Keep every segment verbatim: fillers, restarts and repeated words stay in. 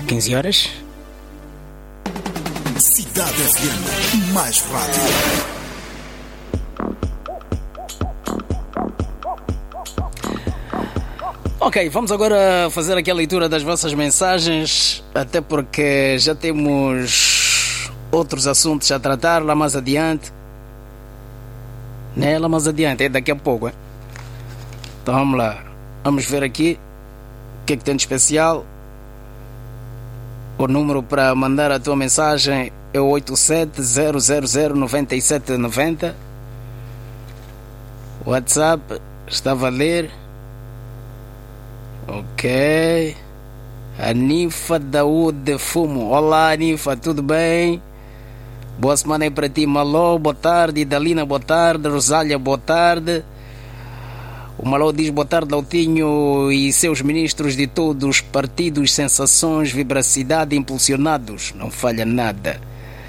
quinze horas. Cidade F M, mais rádio. Ok, vamos agora fazer aqui a leitura das vossas mensagens, até porque já temos outros assuntos a tratar lá mais adiante. Né? Lá mais adiante, é daqui a pouco. Hein? Então vamos lá, vamos ver aqui o que é que tem de especial. O número para mandar a tua mensagem é o oito sete zero zero zero nove sete nove zero. O WhatsApp está a valer. Ok. Anifa Daúde Fumo. Olá, Anifa, tudo bem? Boa semana aí para ti, Malô, boa tarde. Dalina, boa tarde. Rosália, boa tarde. O Malô diz boa tarde, Lautinho e seus ministros de todos os partidos, sensações, vibracidade, impulsionados. Não falha nada.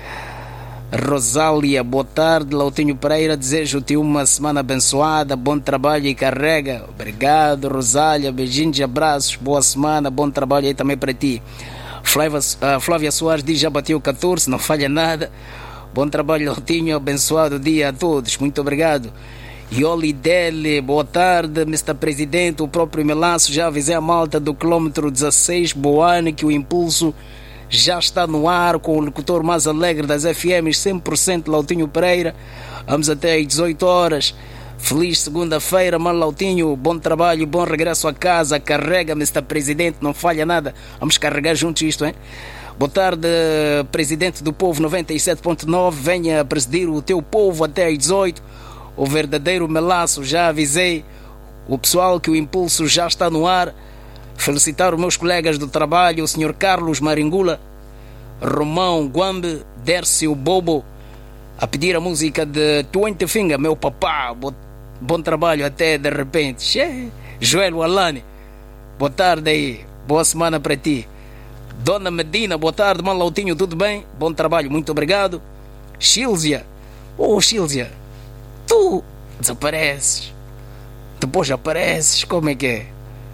Rosália, boa tarde. Lautinho Pereira, desejo-te uma semana abençoada, bom trabalho e carrega. Obrigado, Rosália, beijinhos e abraços, boa semana, bom trabalho aí também para ti. Flávia, uh, Flávia Soares diz já bateu catorze, não falha nada. Bom trabalho, Lautinho, abençoado dia a todos, muito obrigado. Yoli Dele, boa tarde, mister Presidente, o próprio Melaço, já avisei a malta do quilômetro dezasseis, Boane, que o impulso já está no ar com o locutor mais alegre das F Ms, cem por cento Lautinho Pereira. Vamos até às dezoito horas. Feliz segunda-feira, mano Lautinho. Bom trabalho, bom regresso a casa. Carrega, mister Presidente, não falha nada. Vamos carregar juntos isto, hein? Boa tarde, Presidente do Povo noventa e sete ponto nove. Venha presidir o teu povo até às dezoito. O verdadeiro Melaço, já avisei o pessoal que o impulso já está no ar. Felicitar os meus colegas do trabalho, o senhor Carlos Maringula, Romão Guambe, Dércio Bobo, a pedir a música de Twenty Finger, meu papá. Bo, bom trabalho até de repente. Che, Joel Alane, boa tarde aí, boa semana para ti. Dona Medina, boa tarde, mano Lautinho, tudo bem? Bom trabalho, muito obrigado. Shilzia, oh Shilzia, tu desapareces, depois apareces, como é que é?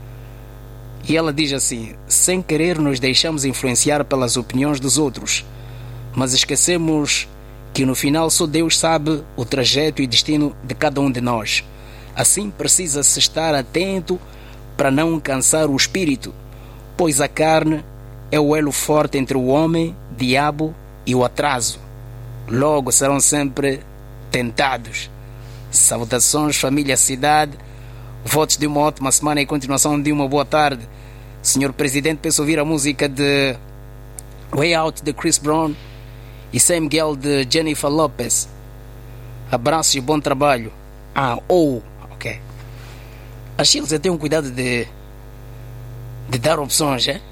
E ela diz assim: sem querer nos deixamos influenciar pelas opiniões dos outros, mas esquecemos que no final só Deus sabe o trajeto e destino de cada um de nós. Assim precisa-se estar atento para não cansar o espírito, pois a carne é o elo forte entre o homem, diabo e o atraso. Logo serão sempre tentados. Saudações, família, cidade. Votos de uma ótima semana e continuação de uma boa tarde. senhor Presidente, peço ouvir a música de Way Out de Chris Brown e Same Girl de Jennifer Lopez. Abraço e bom trabalho. Ah, ou, oh, ok. A Chilza tem um cuidado de de dar opções, é?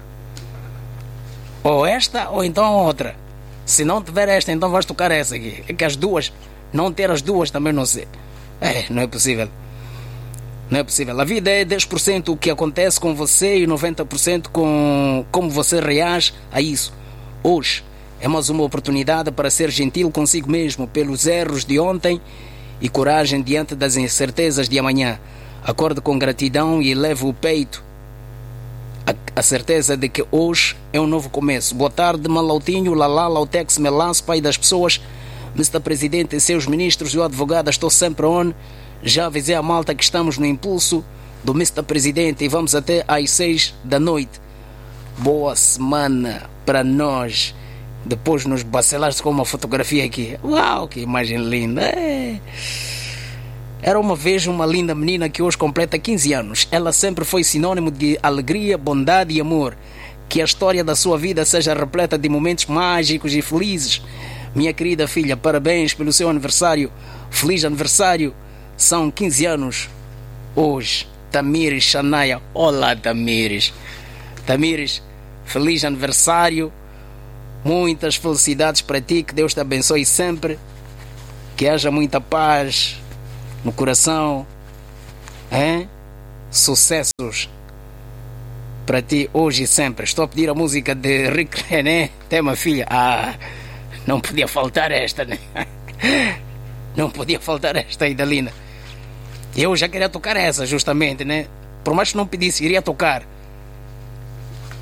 Ou esta ou então outra. Se não tiver esta, então vais tocar essa aqui. É que as duas, não ter as duas também não sei. É, não é possível. Não é possível. A vida é dez por cento o que acontece com você e noventa por cento com como você reage a isso. Hoje é mais uma oportunidade para ser gentil consigo mesmo pelos erros de ontem e coragem diante das incertezas de amanhã. Acorde com gratidão e eleve o peito a, a certeza de que hoje é um novo começo. Boa tarde, Malautinho, Lalá, Lautex, Melaço, pai das pessoas, mister Presidente e seus ministros e o advogado, estou sempre on. Já avisei a malta que estamos no impulso do mister Presidente e vamos até às seis da noite. Boa semana para nós. Depois nos bacelaste com uma fotografia aqui. Uau, que imagem linda. É. Era uma vez uma linda menina que hoje completa quinze anos. Ela sempre foi sinônimo de alegria, bondade e amor. Que a história da sua vida seja repleta de momentos mágicos e felizes. Minha querida filha, parabéns pelo seu aniversário. Feliz aniversário. São quinze anos hoje. Tamires Shanaia. Olá, Tamires. Tamires, feliz aniversário. Muitas felicidades para ti. Que Deus te abençoe sempre. Que haja muita paz no coração. Hein? Sucessos para ti hoje e sempre. Estou a pedir a música de Rick René, tema filha. Ah, não podia faltar esta, né? Não podia faltar esta aí da Lina. Eu já queria tocar essa justamente, né? Por mais que não pedisse, iria tocar.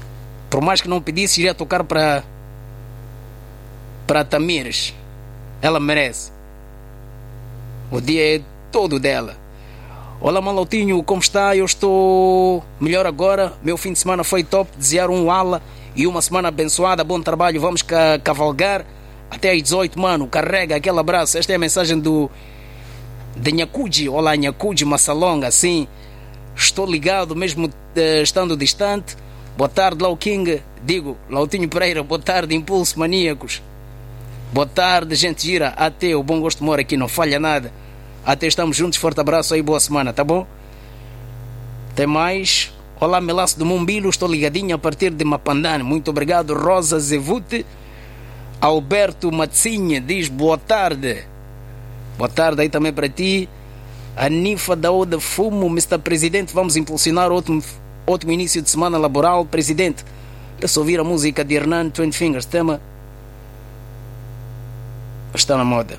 Por mais que não pedisse, iria tocar para para Tamires. Ela merece. O dia é todo dela. Olá, Malautinho, como está? Eu estou melhor agora. Meu fim de semana foi top. Desejar um ala e uma semana abençoada. Bom trabalho. Vamos ca cavalgar até às dezoito, mano. Carrega aquele abraço. Esta é a mensagem do de Nhacuji. Olá, Nhacuji, Massalonga. Sim, estou ligado mesmo uh, estando distante. Boa tarde, Lau King. Digo, Lautinho Pereira. Boa tarde, Impulso Maníacos. Boa tarde, gente gira. Até o bom gosto mora aqui, não falha nada. Até estamos juntos, forte abraço aí, boa semana, tá bom? Tem mais. Olá, Melaço do Mumbilo, estou ligadinho a partir de Mapandane. Muito obrigado, Rosa Zevute. Alberto Matzinha diz boa tarde. Boa tarde aí também para ti. A Nifa da Oda Fumo, mister Presidente, vamos impulsionar outro, outro início de semana laboral. Presidente, deixa ouvir a música de Hernan Twenty Fingers, tema está na moda.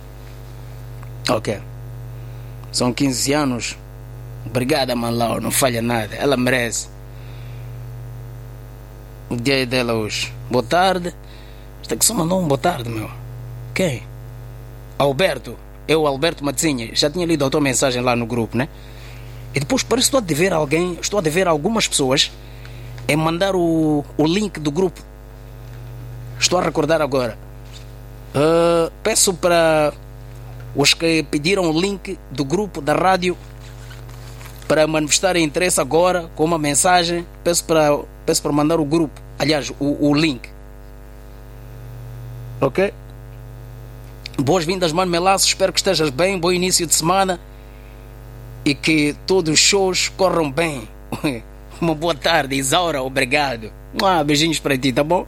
Ok. São quinze anos. Obrigada, Malau. Não falha nada. Ela merece. O dia é dela hoje. Boa tarde. Esta que só mandou um boa tarde, meu. Quem? Alberto. Eu, Alberto Matzinha. Já tinha lido a tua mensagem lá no grupo, né? E depois parece que estou a dever a alguém. Estou a dever a algumas pessoas em mandar o, o link do grupo. Estou a recordar agora. Uh, peço para os que pediram o link do grupo da rádio para manifestarem interesse agora com uma mensagem. Peço para, peço para mandar o grupo, aliás, o, o link. Ok? Boas-vindas, Mano Melaço. Espero que estejas bem. Bom início de semana e que todos os shows corram bem. Uma boa tarde, Isaura. Obrigado. Ah, beijinhos para ti, tá bom?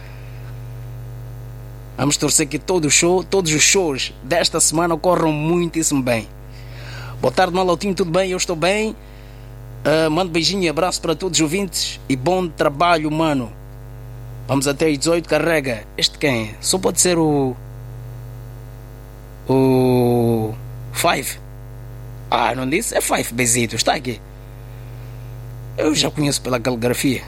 Vamos torcer que todo show, todos os shows desta semana corram muitíssimo bem. Boa tarde, Malautinho, tudo bem? Eu estou bem. Uh, mando beijinho e abraço para todos os ouvintes e bom trabalho, mano. Vamos até às dezoito, carrega. Este quem? Só pode ser o... O... Five. Ah, não disse? É Five, Bezito, está aqui. Eu já conheço pela caligrafia.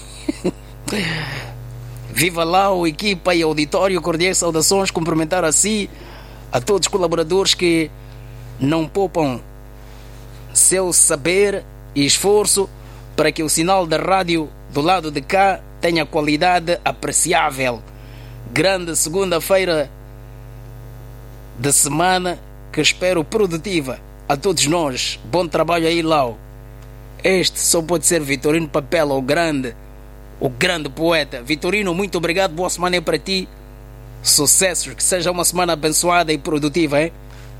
Viva lá, o equipa e auditório, cordiais saudações, cumprimentar a si, a todos os colaboradores que não poupam seu saber e esforço para que o sinal da rádio do lado de cá tenha qualidade apreciável. Grande segunda-feira de semana que espero produtiva a todos nós. Bom trabalho aí, Lau. Este só pode ser Vitorino Papel, o grande O grande poeta. Vitorino, muito obrigado. Boa semana aí para ti. Sucessos. Que seja uma semana abençoada e produtiva, hein?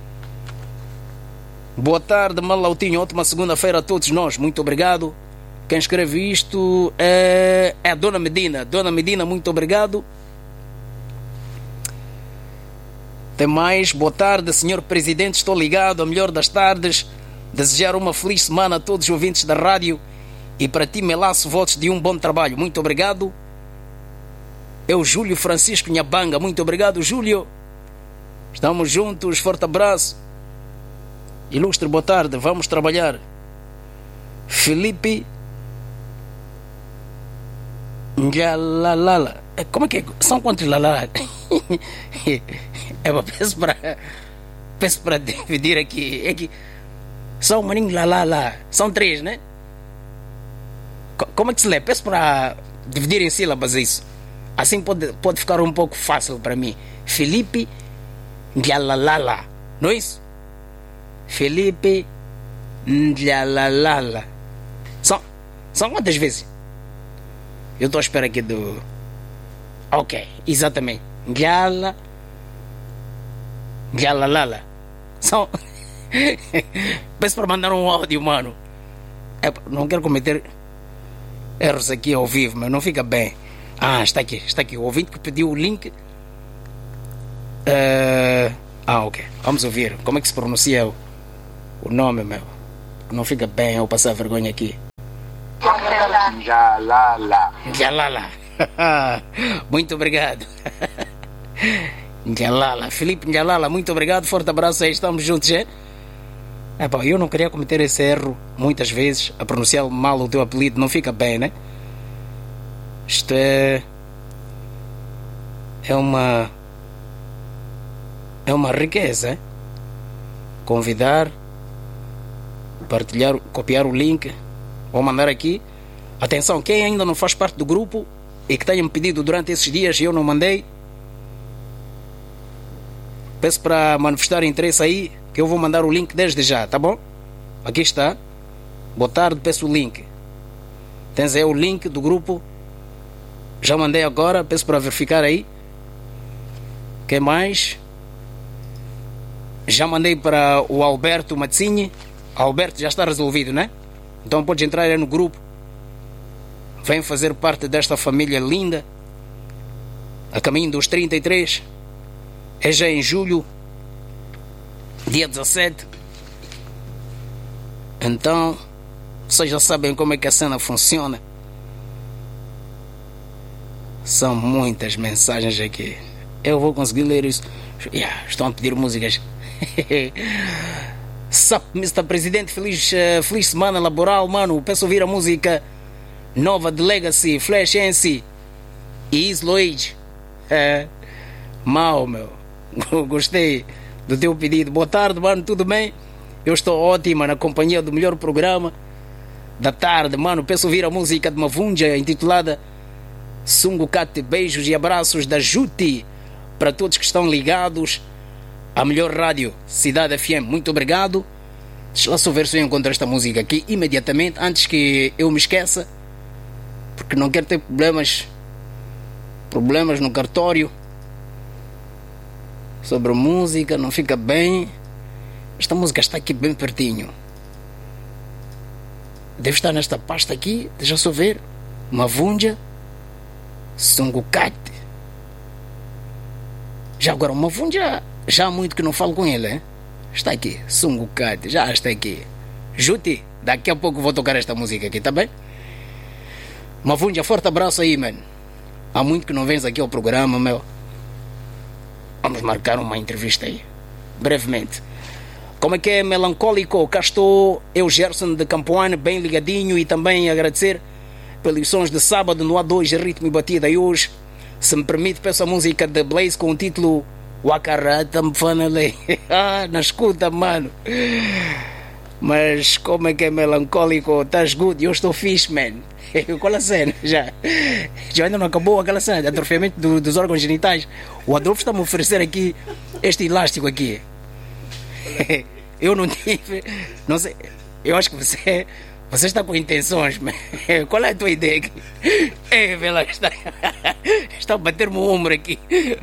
Boa tarde, Malautinho. Ótima segunda-feira a todos nós. Muito obrigado. Quem escreve isto é, é a Dona Medina. Dona Medina, muito obrigado. Tem mais. Boa tarde, senhor Presidente. Estou ligado. A melhor das tardes. Desejar uma feliz semana a todos os ouvintes da rádio. E para ti, Melaço, votos de um bom trabalho. Muito obrigado. Eu, Júlio Francisco Nhabanga. Muito obrigado, Júlio. Estamos juntos. Forte abraço. Ilustre, boa tarde. Vamos trabalhar. Felipe Nhalalala. Como é que é? São quantos lalala? É, peço para peço para dividir aqui. É que são maninho lalala. São três, né? Como é que se lê? Peço para dividir em sílabas isso. Assim pode, pode ficar um pouco fácil para mim. Felipe Nhalalala. Não é isso? Felipe Nhalalala. São, são quantas vezes? Eu estou à espera aqui do... Ok, exatamente. Nhala Nhalalala. São... Peço para mandar um áudio, mano. É, não quero cometer erros aqui ao vivo, mas não fica bem. Ah, está aqui, está aqui. O ouvinte que pediu o link. Uh... Ah, ok. Vamos ouvir. Como é que se pronuncia o, o nome, meu? Não fica bem eu passar vergonha aqui. Nhalala. Nhalala. Muito obrigado. Nhalala. Felipe Nhalala, muito obrigado. Forte abraço aí, estamos juntos, é? É bom, eu não queria cometer esse erro muitas vezes, a pronunciar mal o teu apelido, não fica bem, né? Isto é. É uma. É uma riqueza. Hein? Convidar, partilhar, copiar o link. Vou mandar aqui. Atenção, quem ainda não faz parte do grupo e que tenha me pedido durante esses dias e eu não mandei, peço para manifestar interesse aí, que eu vou mandar o link desde já, tá bom? Aqui está. Boa tarde, peço o link. Tens aí o link do grupo. Já mandei agora, peço para verificar aí. Quem mais? Já mandei para o Alberto Mazzini. Alberto já está resolvido, né? Então pode entrar aí no grupo. Vem fazer parte desta família linda. A caminho dos trinta e três. É já em julho, dia dezassete. Então, vocês já sabem como é que a cena funciona. São muitas mensagens aqui. Eu vou conseguir ler isso. Yeah, estão a pedir músicas. Sup, mister Presidente, feliz, uh, feliz semana laboral, mano. Peço ouvir a música nova de Legacy, Flash N C e Islo Age. É, mal, meu. Gostei do teu pedido. Boa tarde, mano, tudo bem? Eu estou ótima na companhia do melhor programa da tarde, mano. Peço ouvir a música de Mavunja intitulada Sungucate. Beijos e abraços da Juti para todos que estão ligados à melhor rádio, Cidade F M. Muito obrigado. Deixa lá só ver se eu encontro esta música aqui imediatamente, antes que eu me esqueça, porque não quero ter problemas problemas no cartório sobre música, não fica bem. Esta música está aqui bem pertinho. Deve estar nesta pasta aqui. Deixa só ver. Mavunja Sungucate. Já agora, Mavunja, já há muito que não falo com ele, hein? Está aqui, Sungucate, já está aqui. Juti, daqui a pouco vou tocar esta música aqui, tá bem? Mavunja, forte abraço aí, mano. Há muito que não vens aqui ao programa, meu. Vamos marcar uma entrevista aí, brevemente. Como é que é, melancólico? Cá estou, eu, Gerson de Campoane, bem ligadinho, e também agradecer pelos sons de sábado no A dois, ritmo e batida. E hoje, se me permite, peço a música de Blaze com o título Wakarata Mfanale. Ah, na escuta, mano. Mas como é que é, melancólico? Estás good? Eu estou fixe, man. Qual a cena? Já, já ainda não acabou aquela cena de atrofiamento do, dos órgãos genitais. O Adolfo está-me a oferecer aqui este elástico aqui. Eu não tive, não sei. Eu acho que você, você está com intenções. Qual é a tua ideia aqui? É, vela, está, está a bater-me o ombro aqui.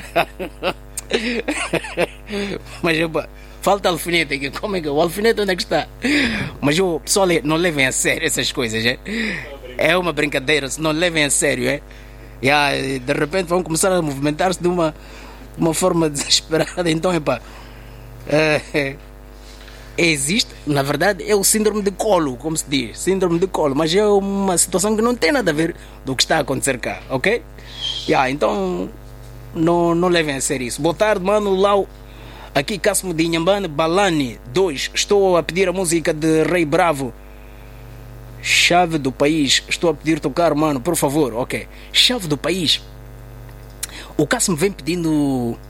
Mas opa, falta alfinete aqui. Como é que o alfinete onde é que está? Mas o pessoal, não levem a sério essas coisas, é? É uma brincadeira, não levem a sério, é? E aí, de repente vão começar a movimentar-se de uma, uma forma desesperada. Então, epá, é, existe, na verdade, é o síndrome de colo, como se diz, síndrome de colo, mas é uma situação que não tem nada a ver do que está a acontecer cá, ok? Yeah, então, não, não levem a sério isso. Boa tarde, mano, Lau. Aqui, Cássimo de Inhambane, Balani dois. Estou a pedir a música de Rei Bravo, Chave do País. Estou a pedir tocar, mano, por favor. Ok, Chave do País. O Cássimo vem pedindo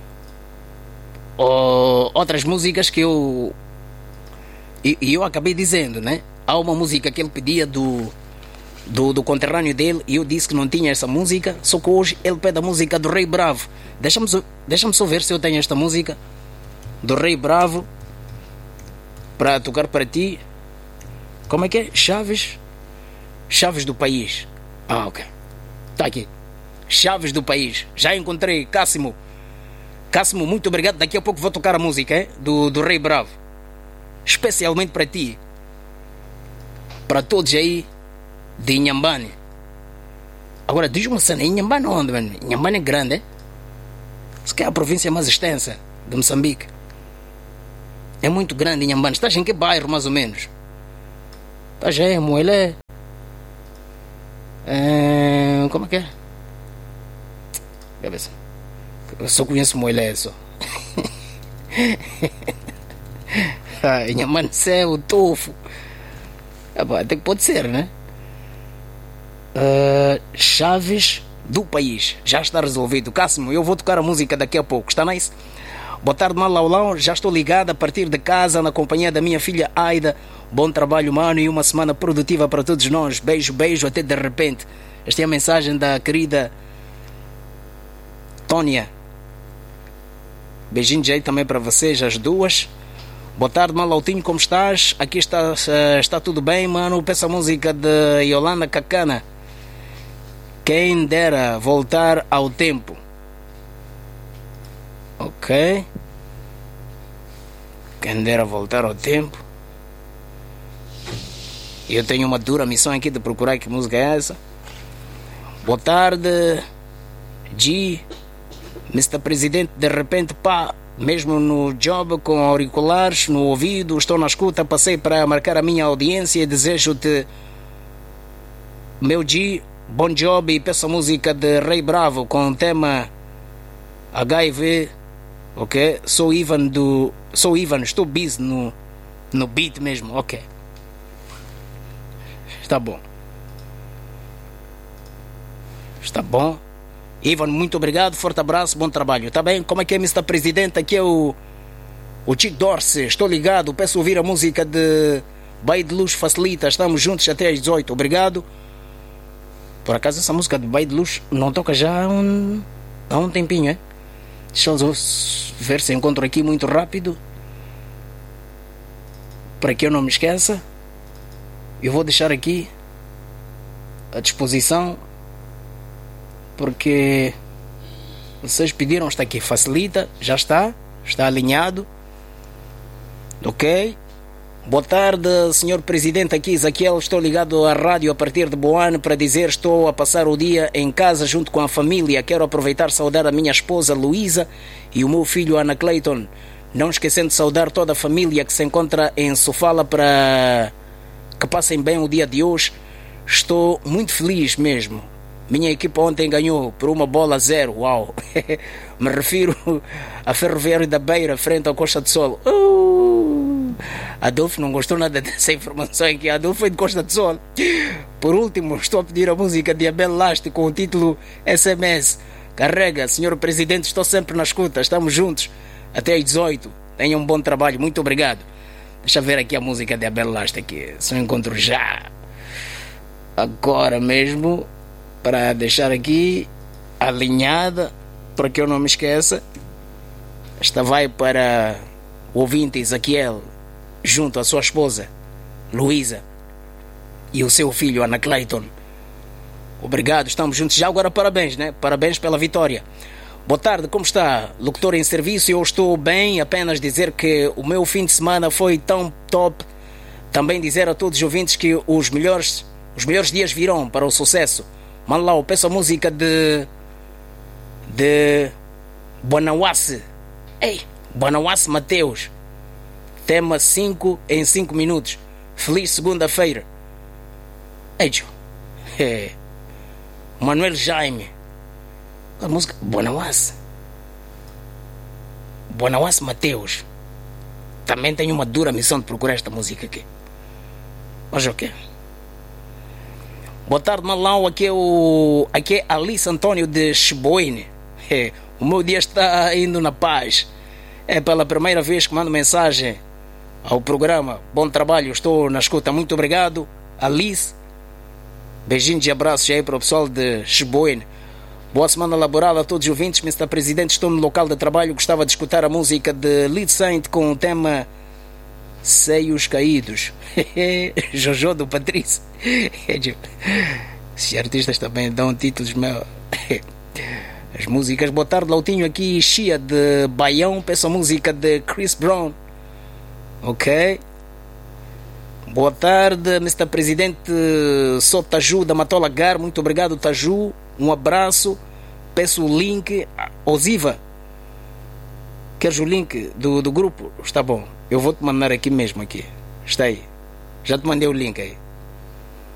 oh, outras músicas que eu e, e eu acabei dizendo, né? Há uma música que ele pedia do, do, do conterrâneo dele, e eu disse que não tinha essa música. Só que hoje ele pede a música do Rei Bravo. Deixa-me deixa-me só ver se eu tenho esta música do Rei Bravo para tocar para ti. Como é que é? Chaves Chaves do País. Ah, ok, está aqui, Chaves do País. Já encontrei. Cássimo, Cássimo, muito obrigado. Daqui a pouco vou tocar a música, é? do, do Rei Bravo, especialmente para ti, para todos aí de Inhambane. Agora diz uma cena, Inhambane onde, mano? Inhambane é grande, é? Se quer a província mais extensa de Moçambique. É muito grande Inhambane. Estás em que bairro, mais ou menos? Estás em Moelé? É... Como é que é? Cabeça. Eu só conheço Moelé, só. Ah, Inhambane, céu, Tofo. Ah, pá, até que pode ser, né? uh, chaves do país. Já está resolvido. Cássimo, eu vou tocar a música daqui a pouco. Está nice? Boa tarde, Malaulão. Já estou ligado a partir de casa na companhia da minha filha Aida. Bom trabalho, mano, e uma semana produtiva para todos nós. Beijo, beijo, até de repente. Esta é a mensagem da querida Tônia. Beijinho aí também para vocês, as duas. Boa tarde, Malautinho, como estás? Aqui está, está tudo bem, mano. Peço a música de Yolanda Cacana. Quem dera voltar ao tempo. Ok. Quem dera voltar ao tempo. Eu tenho uma dura missão aqui de procurar que música é essa. Boa tarde, G. mister Presidente, de repente, pá, mesmo no job com auriculares no ouvido, estou na escuta, passei para marcar a minha audiência e desejo-te, meu G, bom job, e peço a música de Rei Bravo com o tema H I V, ok? Sou Ivan do... Sou Ivan, estou busy no, no beat mesmo, ok. Está bom. Está bom. Ivan, muito obrigado, forte abraço, bom trabalho. Tá bem? Como é que é, mister Presidente? Aqui é o o Chico Dorsey, estou ligado, peço ouvir a música de Baile de Luz Facilita, estamos juntos até às dezoito, obrigado. Por acaso essa música de Baile de Luz não toca já há um, há um tempinho, é? Deixa eu ver se encontro aqui muito rápido, para que eu não me esqueça. Eu vou deixar aqui à disposição, porque vocês pediram, está aqui, facilita, já está, está alinhado, ok. Boa tarde, senhor Presidente, aqui Ezequiel, estou ligado à rádio a partir de Boane para dizer estou a passar o dia em casa junto com a família, quero aproveitar e saudar a minha esposa Luísa e o meu filho Ana Clayton, não esquecendo de saudar toda a família que se encontra em Sofala para que passem bem o dia de hoje. Estou muito feliz mesmo. Minha equipa ontem ganhou por uma bola a zero. Uau! Me refiro a Ferroviário da Beira, frente ao Costa do Sol. Uh! Adolfo não gostou nada dessa informação aqui. Adolfo foi de Costa do Sol. Por último, estou a pedir a música de Abel Laste com o título S M S. Carrega, senhor Presidente, estou sempre na escuta. Estamos juntos até às dezoito. Tenham um bom trabalho. Muito obrigado. Deixa eu ver aqui a música de Abel Laste aqui. Se eu encontro já agora mesmo, para deixar aqui alinhada, para que eu não me esqueça. Esta vai para o ouvinte Ezequiel, junto à sua esposa Luísa e o seu filho Ana Clayton. Obrigado, estamos juntos já agora. Parabéns, né? Parabéns pela vitória. Boa tarde, como está? Locutor em serviço, eu estou bem. Apenas dizer que o meu fim de semana foi tão top. Também dizer a todos os ouvintes que os melhores, os melhores dias virão para o sucesso. Malau, peço a música de de Bonawase. Ei, Bonawase Mateus. Tema cinco em cinco minutos. Feliz segunda-feira. Ei, é. Manuel Jaime. A música Bonawase. Bonawase Mateus. Também tenho uma dura missão de procurar esta música aqui. Mas o quê? Boa tarde, Malau. Aqui é o aqui é Alice Antônio de Cheboine. É, o meu dia está indo na paz. É pela primeira vez que mando mensagem ao programa. Bom trabalho, estou na escuta. Muito obrigado, Alice. Beijinhos e abraços aí para o pessoal de Cheboine. Boa semana laboral a todos os ouvintes. mister Presidente, estou no local de trabalho. Gostava de escutar a música de Lead Saint com o tema Seios Caídos. Jojo do Patrício. Esses artistas também dão títulos meus. As músicas. Boa tarde, Lautinho. Aqui Chia de Baião. Peço a música de Chris Brown. Ok. Boa tarde, mister Presidente. Sou Taju da Matola Gar. Muito obrigado, Taju. Um abraço. Peço o link. Osiva, queres o link do, do grupo? Está bom. Eu vou te mandar aqui mesmo aqui. Está aí. Já te mandei o link aí.